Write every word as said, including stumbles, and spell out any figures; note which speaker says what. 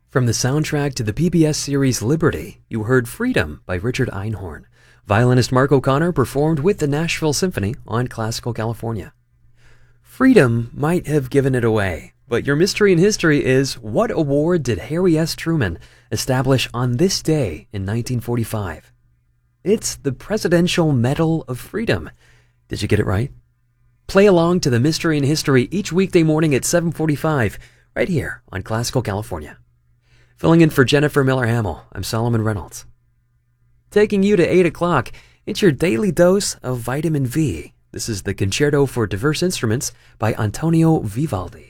Speaker 1: From the soundtrack to the P B S series Liberty, you heard Freedom by Richard Einhorn. Violinist Mark O'Connor performed with the Nashville Symphony on Classical California. Freedom might have given it away, but your mystery in history is, what award did Harry S. Truman establish on this day in nineteen forty-five? It's the Presidential Medal of Freedom. Did you get it right? Play along to the mystery in history each weekday morning at seven forty-five, right here on Classical California. Filling in for Jennifer Miller-Hamill, I'm Solomon Reynolds. Taking you to eight o'clock, it's your daily dose of vitamin V. This is the Concerto for Diverse Instruments by Antonio Vivaldi.